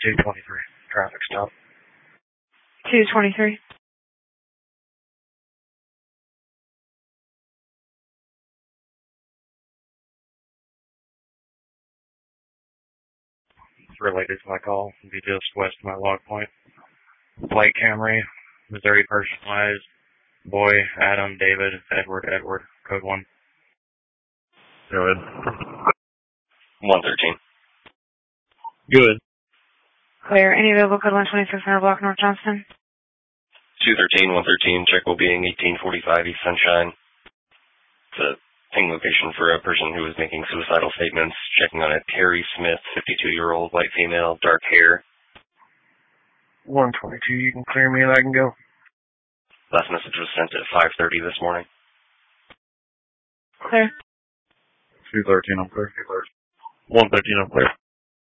223. Traffic stop. 223. It's related to my call. It'll be just west of my log point. Blake Camry, Missouri personalized. Boy, Adam, David, Edward, code 1. Go ahead. 113. Good. Clear. Any available code 12600 block North Johnston? 213, 113. Check will be in 1845 East Sunshine. It's a ping location for a person who is making suicidal statements. Checking on a Terry Smith, 52-year-old white female, dark hair. 122, you can clear me and I can go. Last message was sent at 5:30 this morning. Clear. 213, I'm clear. 113, I'm clear.